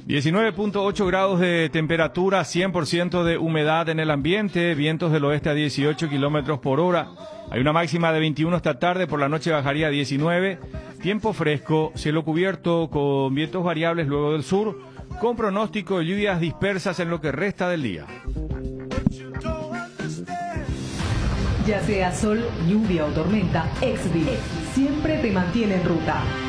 19.8 grados de temperatura, 100% de humedad en el ambiente, vientos del oeste a 18 kilómetros por hora. Hay una máxima de 21 esta tarde, por la noche bajaría a 19. Tiempo fresco, cielo cubierto con vientos variables luego del sur, con pronóstico de lluvias dispersas en lo que resta del día. Ya sea sol, lluvia o tormenta, Exbil siempre te mantiene en ruta.